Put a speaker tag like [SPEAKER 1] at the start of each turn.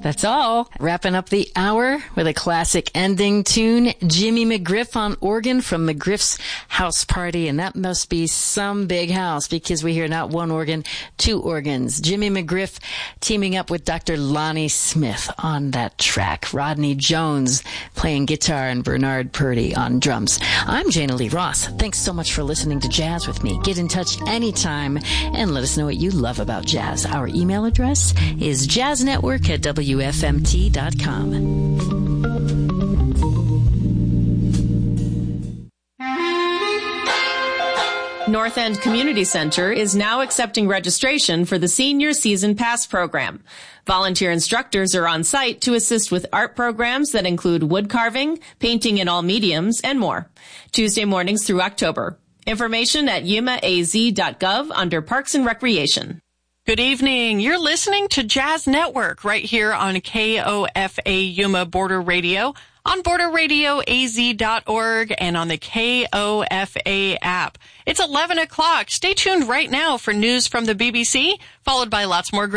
[SPEAKER 1] That's all. Wrapping up the hour with a classic ending tune, Jimmy McGriff on organ from McGriff's House Party. And that must be some big house because we hear not one organ, two organs. Jimmy McGriff teaming up with Dr. Lonnie Smith on that track. Rodney Jones playing guitar and Bernard Purdy on drums. I'm Jana Lee Ross. Thanks so much for listening to Jazz with me. Get in touch anytime and let us know what you love about jazz. Our email address is jazznetwork@wfmt.com.
[SPEAKER 2] North End Community Center is now accepting registration for the Senior Season Pass program. Volunteer instructors are on site to assist with art programs that include wood carving, painting in all mediums, and more. Tuesday mornings through October. Information at yumaaz.gov under Parks and Recreation.
[SPEAKER 3] Good evening. You're listening to Jazz Network right here on KOFA Yuma Border Radio, on borderradioaz.org, and on the KOFA app. It's 11 o'clock. Stay tuned right now for news from the BBC, followed by lots more great